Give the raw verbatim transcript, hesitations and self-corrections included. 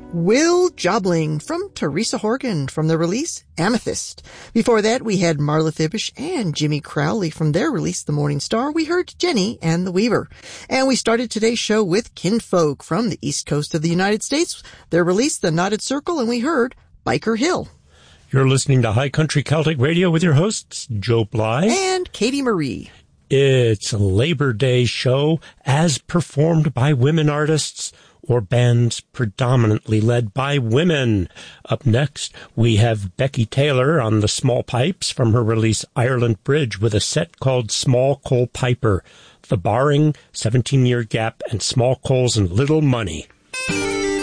Will Jobling from Teresa Horgan from the release Amethyst. Before that, we had Marla Thibish and Jimmy Crowley from their release The Morning Star. We heard Jenny and the Weaver. And we started today's show with Kinfolk from the east coast of the United States. Their release The Knotted Circle, and we heard Biker Hill. You're listening to High Country Celtic Radio with your hosts, Joe Bly and Katie Marie. It's a Labor Day show as performed by women artists or bands predominantly led by women. Up next, we have Becky Taylor on the small pipes from her release Ireland Bridge with a set called Small Coal Piper, The Barring, seventeen-Year Gap, and Small Coals and Little Money.